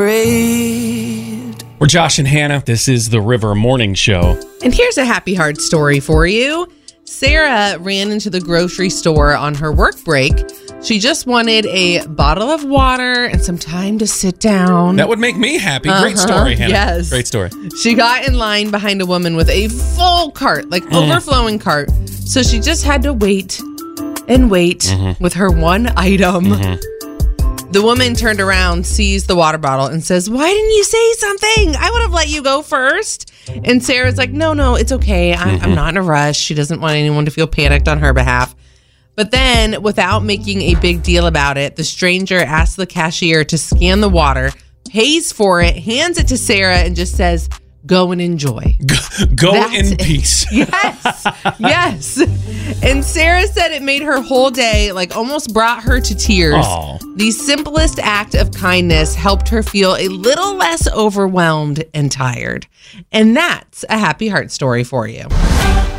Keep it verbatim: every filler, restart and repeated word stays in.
We're Josh and Hannah. This is the River Morning Show. And here's a happy heart story for you. Sarah ran into the grocery store on her work break. She just wanted a bottle of water and some time to sit down. That would make me happy. Uh-huh. Great story, Hannah. Yes. Great story. She got in line behind a woman with a full cart, like mm. overflowing cart. So she just had to wait and wait mm-hmm. with her one item. Mm-hmm. The woman turned around, sees the water bottle, and says, "Why didn't you say something? I would have let you go first." And Sarah's like, no, no, it's okay. I'm, mm-hmm. I'm not in a rush. She doesn't want anyone to feel panicked on her behalf. But then, without making a big deal about it, the stranger asks the cashier to scan the water, pays for it, hands it to Sarah, and just says, "Go and enjoy. Go, go That's in it. peace." Yes. Yes. And Sarah said it made her whole day, like almost brought her to tears. Aww. The simplest act of kindness helped her feel a little less overwhelmed and tired. And that's a happy heart story for you.